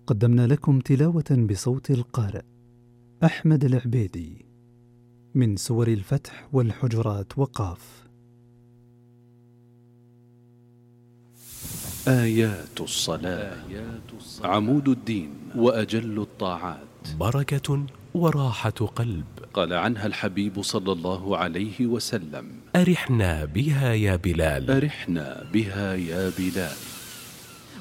قدمنا لكم تلاوة بصوت القارئ أحمد العبيدي من سور الفتح والحجرات وقاف. آيات الصلاة عمود الدين وأجل الطاعات، بركة وراحة قلب. قال عنها الحبيب صلى الله عليه وسلم: أرحنا بها يا بلال، أرحنا بها يا بلال.